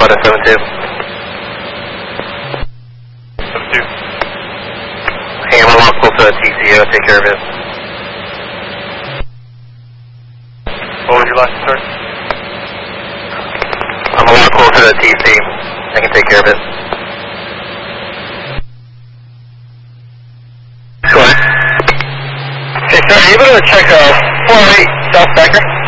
about a 7-2. 7-2. Hey, I'm a lot close to the TCO, take care of it. What was your last concern? I'm a lot closer to the TC. I can take care of it. Go ahead. Okay, sir, are you able to check 408 South Becker?